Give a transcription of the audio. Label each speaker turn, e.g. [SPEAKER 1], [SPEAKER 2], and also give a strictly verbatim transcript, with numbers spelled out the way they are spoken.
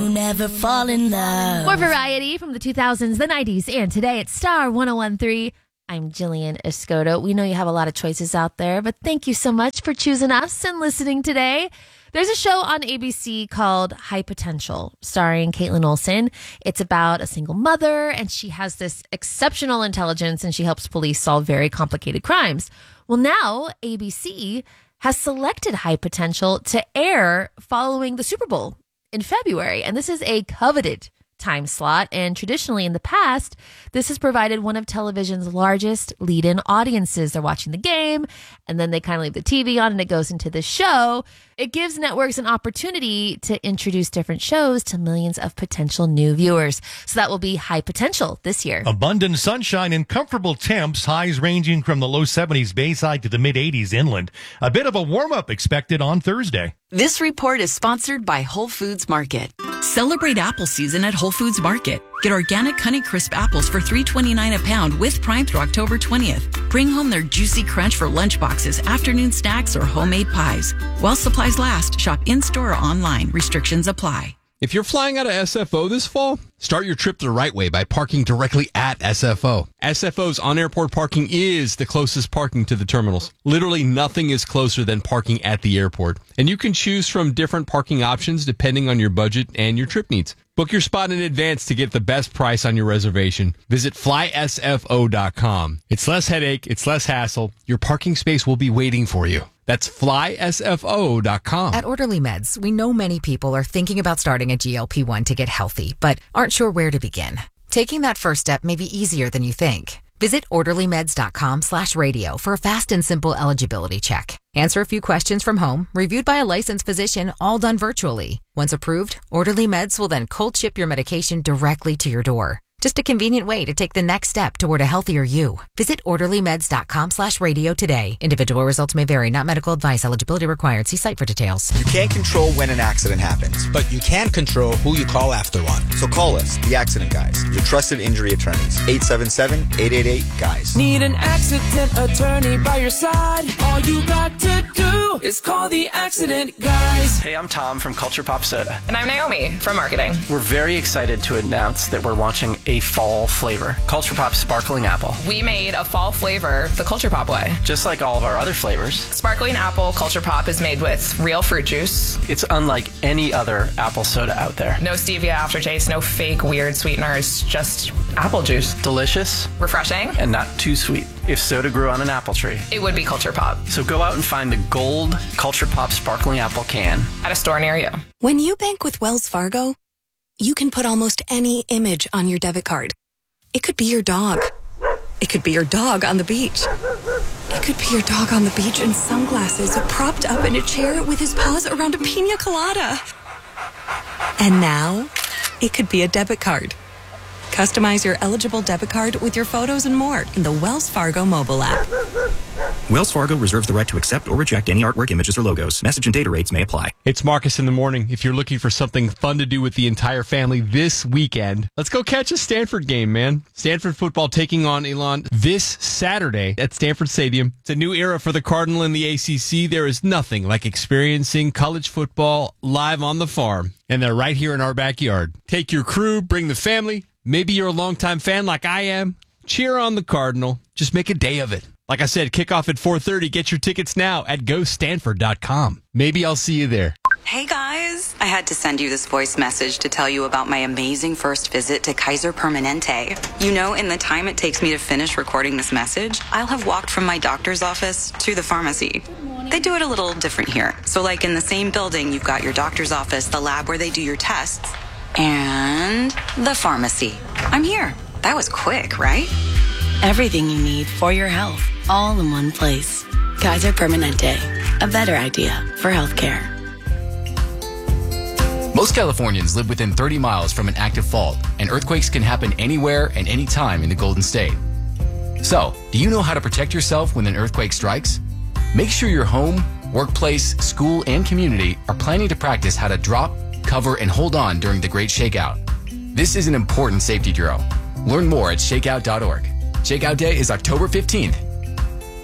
[SPEAKER 1] never fall in love.
[SPEAKER 2] More variety from the two thousands, the nineties, and today at Star one oh one three. I'm Jillian Escoto. We know you have a lot of choices out there, but thank you so much for choosing us and listening today. There's a show on A B C called High Potential, starring Caitlin Olsen. It's about a single mother, and she has this exceptional intelligence, and she helps police solve very complicated crimes. Well, now A B C has selected High Potential to air following the Super Bowl in February, and this is a coveted time slot, and traditionally in the past, this has provided one of television's largest lead-in audiences. They're watching the game, and then they kind of leave the T V on, and it goes into the show. It gives networks an opportunity to introduce different shows to millions of potential new viewers. So that will be High Potential this year.
[SPEAKER 3] Abundant sunshine and comfortable temps, highs ranging from the low seventies Bayside to the mid eighties inland. A bit of a warm-up expected on Thursday.
[SPEAKER 4] This report is sponsored by Whole Foods Market. Celebrate apple season at Whole Foods Market. Get organic Honeycrisp apples for three twenty-nine a pound with Prime through October twentieth. Bring home their juicy crunch for lunchboxes, afternoon snacks, or homemade pies. While supplies last, shop in-store or online. Restrictions apply.
[SPEAKER 5] If you're flying out of S F O this fall, start your trip the right way by parking directly at S F O. S F O's on-airport parking is the closest parking to the terminals. Literally nothing is closer than parking at the airport. And you can choose from different parking options depending on your budget and your trip needs. Book your spot in advance to get the best price on your reservation. Visit fly S F O dot com. It's less headache, it's less hassle. Your parking space will be waiting for you. That's fly S F O dot com.
[SPEAKER 6] At Orderly Meds, we know many people are thinking about starting a G L P one to get healthy, but aren't sure where to begin. Taking that first step may be easier than you think. Visit orderly meds dot com slash radio for a fast and simple eligibility check. Answer a few questions from home, reviewed by a licensed physician, all done virtually. Once approved, Orderly Meds will then cold ship your medication directly to your door. Just a convenient way to take the next step toward a healthier you. Visit orderly meds dot com slash radio today. Individual results may vary, not medical advice. Eligibility required. See site for details.
[SPEAKER 7] You can't control when an accident happens, but you can control who you call after one. So call us, the Accident Guys, your trusted injury attorneys. eight seven seven, eight eight eight, GUYS.
[SPEAKER 8] Need an accident attorney by your side? All you got to do is call the Accident Guys.
[SPEAKER 9] Hey, I'm Tom from Culture Pop Soda.
[SPEAKER 10] And I'm Naomi from marketing.
[SPEAKER 9] We're very excited to announce that we're launching a fall flavor, Culture Pop Sparkling Apple.
[SPEAKER 10] We made a fall flavor the Culture Pop way.
[SPEAKER 9] Just like all of our other flavors.
[SPEAKER 10] Sparkling Apple Culture Pop is made with real fruit juice.
[SPEAKER 9] It's unlike any other apple soda out there.
[SPEAKER 10] No stevia aftertaste, no fake weird sweeteners, just apple juice.
[SPEAKER 9] Delicious.
[SPEAKER 10] Refreshing.
[SPEAKER 9] And not too sweet. If soda grew on an apple tree,
[SPEAKER 10] it would be Culture Pop.
[SPEAKER 9] So go out and find the gold Culture Pop Sparkling Apple can
[SPEAKER 10] at a store near you.
[SPEAKER 11] When you bank with Wells Fargo, you can put almost any image on your debit card. It could be your dog. It could be your dog on the beach. It could be your dog on the beach in sunglasses, propped up in a chair with his paws around a pina colada. And now, it could be a debit card. Customize your eligible debit card with your photos and more in the Wells Fargo mobile app.
[SPEAKER 12] Wells Fargo reserves the right to accept or reject any artwork, images, or logos. Message and data rates may apply.
[SPEAKER 5] It's Marcus in the morning. If you're looking for something fun to do with the entire family this weekend, let's go catch a Stanford game, man. Stanford football taking on Elon this Saturday at Stanford Stadium. It's a new era for the Cardinal in the A C C. There is nothing like experiencing college football live on the farm, and they're right here in our backyard. Take your crew, bring the family. Maybe you're a longtime fan like I am. Cheer on the Cardinal. Just make a day of it. Like I said, kickoff at four thirty. Get your tickets now at go stanford dot com. Maybe I'll see you there.
[SPEAKER 13] Hey guys, I had to send you this voice message to tell you about my amazing first visit to Kaiser Permanente. You know, in the time it takes me to finish recording this message, I'll have walked from my doctor's office to the pharmacy. They do it a little different here. So like in the same building, you've got your doctor's office, the lab where they do your tests, and the pharmacy. I'm here. That was quick, right?
[SPEAKER 14] Everything you need for your health, all in one place. Kaiser Permanente, a better idea for healthcare.
[SPEAKER 15] Most Californians live within thirty miles from an active fault, and earthquakes can happen anywhere and anytime in the Golden State. So, do you know how to protect yourself when an earthquake strikes? Make sure your home, workplace, school, and community are planning to practice how to drop, cover, and hold on during the Great Shakeout. This is an important safety drill. Learn more at shakeout dot org. Shakeout Day is October fifteenth.